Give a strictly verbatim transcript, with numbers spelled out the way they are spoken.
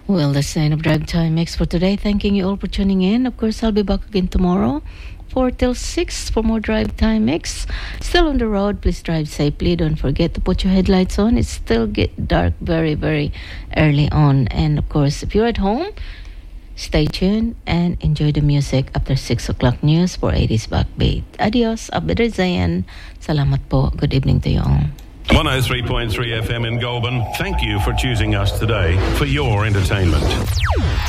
Well, that's the end of Drive Time Mix for today. Thanking you all for tuning in. Of course, I'll be back again tomorrow, four till six for more Drive Time Mix. Still on the road, please drive safely. Don't forget to put your headlights on. It's still get dark very, very early on. And of course, if you're at home, stay tuned and enjoy the music after six o'clock news for eighties Backbeat. Adios, Abder Zayan. Salamat po. Good evening to you all. one oh three point three F M in Goulburn. Thank you for choosing us today for your entertainment.